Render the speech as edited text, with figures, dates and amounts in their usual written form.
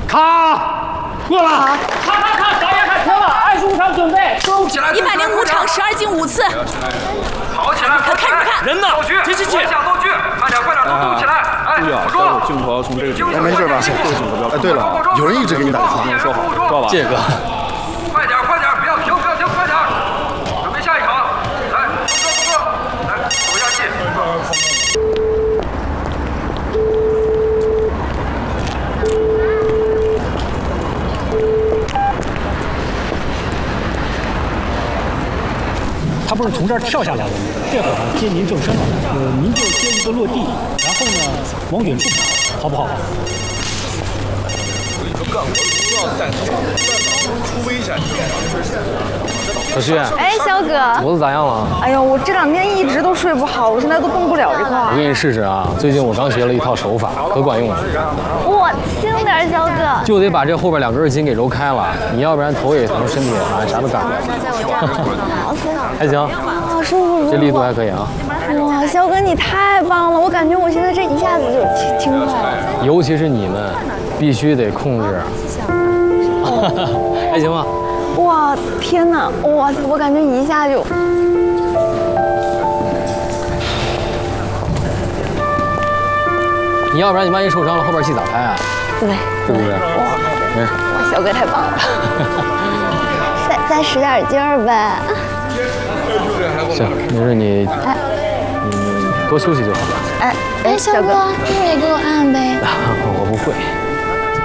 卡，过了。 卡，导演开车了，25场准备，动起来 ！105场12进5次。 跑起来， 看！ 人呢？道具，接下道具，快点，动起来！哎，我说， 镜头要从这个地方。 没事吧？这个镜头标。哎，对了，有人一直给你打电话， 说好，知道吧？ 这个。 快点，不要停，快点！准备下一场，来，动作，来，走下戏。 他不是从这儿跳下来的吗？这会儿接您正身了，您就接一个落地，然后呢往远处跑，好不好？ 我跟你说，干活一定要带头，出危险，你知道吗？ 小旭， 哎，小哥， 脖子咋样了？ 哎呦，我这2天一直都睡不好，我现在都动不了这块。 我给你试试啊，最近我刚学了一套手法，可管用了。 我轻点，小哥。 就得把这后边2根筋给揉开了，你要不然头也疼，身体也疼，啥都干不了。还行， 好舒服。 这力度还可以啊。 哇，小哥你太棒了，我感觉我现在这一下子就轻快了。 尤其是你们，必须得控制。还行吧。 哇，天哪！哇塞，我感觉一下就…… 你要不然你万一受伤了，后边戏咋拍啊？ 对， 是不是？ 哇， 没事。 哇，小哥太棒了！再使点劲儿呗。 行，没事，你多休息就好了。 哎， 小哥，你也给我按呗。 我不会。